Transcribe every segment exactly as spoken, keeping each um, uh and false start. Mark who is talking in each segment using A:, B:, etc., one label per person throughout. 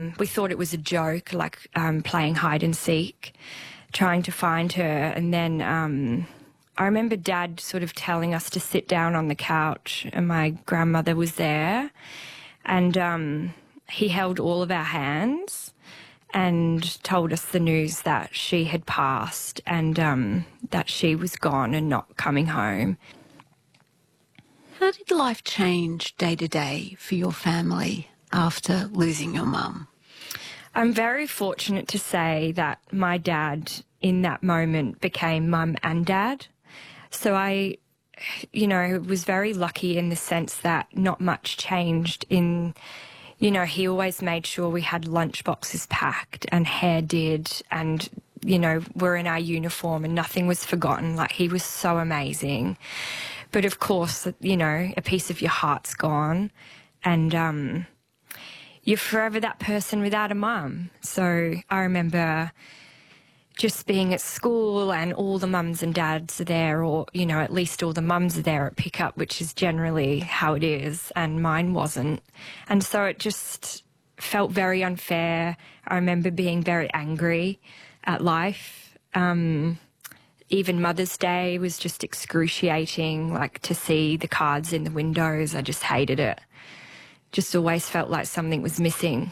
A: We thought it was a joke, like um, playing hide and seek, trying to find her. And then um, I remember Dad sort of telling us to sit down on the couch, and my grandmother was there. And um, he held all of our hands and told us the news that she had passed and um, that she was gone and not coming home.
B: How did life change day to day for your family after losing your mum?
A: I'm very fortunate to say that my dad in that moment became mum and dad. So I, you know, was very lucky in the sense that not much changed in, you know, he always made sure we had lunch boxes packed and hair did and, you know, we're in our uniform and nothing was forgotten. Like, he was so amazing. But of course, you know, a piece of your heart's gone and um, you're forever that person without a mum. So I remember just being at school and all the mums and dads are there, or, you know, at least all the mums are there at pickup, which is generally how it is, and mine wasn't. And so it just felt very unfair. I remember being very angry at life. Um, even Mother's Day was just excruciating, like to see the cards in the windows. I just hated it. Just always felt like something was missing.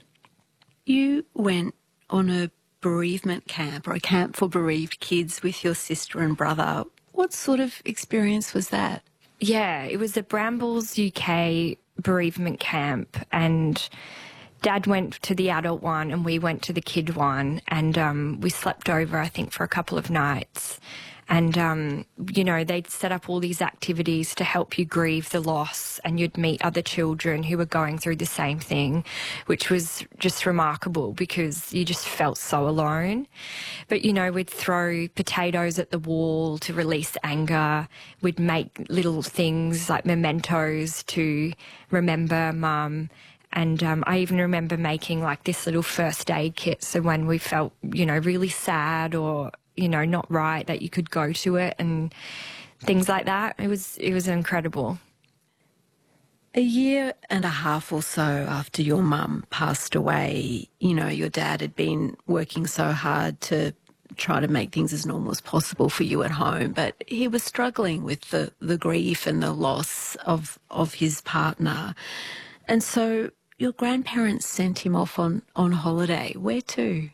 B: You went on a bereavement camp, or a camp for bereaved kids, with your sister and brother. What sort of experience was that?
A: Yeah, it was a Brambles U K bereavement camp, and Dad went to the adult one and we went to the kid one, and um, we slept over, I think, for a couple of nights. And, um, you know, they'd set up all these activities to help you grieve the loss, and you'd meet other children who were going through the same thing, which was just remarkable because you just felt so alone. But, you know, we'd throw potatoes at the wall to release anger. We'd make little things like mementos to remember Mum. And um, I even remember making like this little first aid kit, so when we felt, you know, really sad or, you know, not right, that you could go to it and things like that. It was, it was incredible.
B: A year and a half or so after your mum passed away, you know, your dad had been working so hard to try to make things as normal as possible for you at home, but he was struggling with the, the grief and the loss of, of his partner. And so your grandparents sent him off on, on holiday. Where to?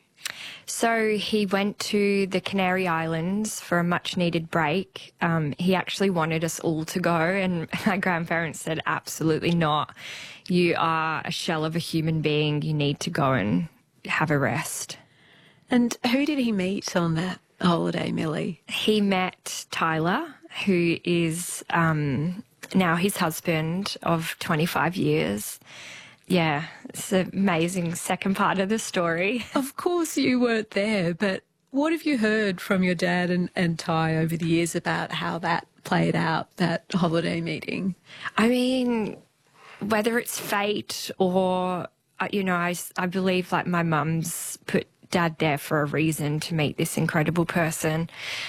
A: So he went to the Canary Islands for a much-needed break. Um, he actually wanted us all to go, and my grandparents said, absolutely not. You are a shell of a human being. You need to go and have a rest.
B: And who did he meet on that holiday, Millie?
A: He met Tyler, who is um, now his husband of twenty-five years. Yeah, it's an amazing second part of the story.
B: Of course you weren't there, but what have you heard from your dad and, and Ty over the years about how that played out, that holiday meeting?
A: I mean, whether it's fate or, you know, I, I believe like my mum's put Dad there for a reason, to meet this incredible person.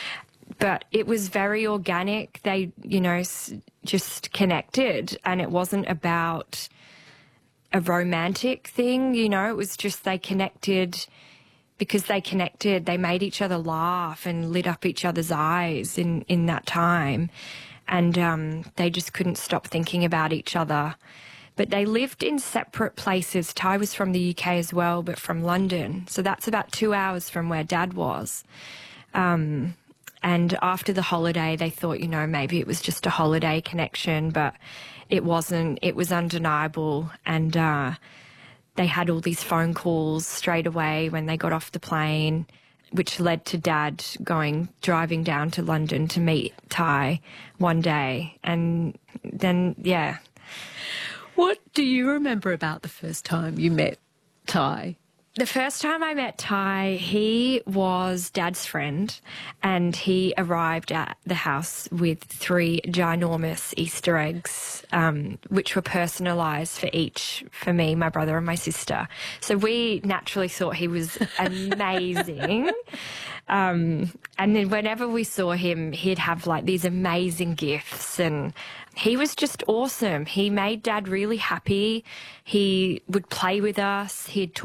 A: But it was very organic. They, you know, just connected, and it wasn't about a romantic thing, you know, it was just they connected because they connected. They made each other laugh and lit up each other's eyes in, in that time. And um, they just couldn't stop thinking about each other. But they lived in separate places. Ty was from the U K as well, but from London. So that's about two hours from where Dad was. Um, and after the holiday, they thought, you know, maybe it was just a holiday connection, but it wasn't. It was undeniable. And uh, they had all these phone calls straight away when they got off the plane, which led to Dad going, driving down to London to meet Ty one day. And then, yeah.
B: What do you remember about the first time you met Ty?
A: The first time I met Ty, he was Dad's friend, and he arrived at the house with three ginormous Easter eggs, um, which were personalised for each, for me, my brother and my sister. So we naturally thought he was amazing. um, and then whenever we saw him, he'd have like these amazing gifts, and he was just awesome. He made Dad really happy. He would play with us. He'd talk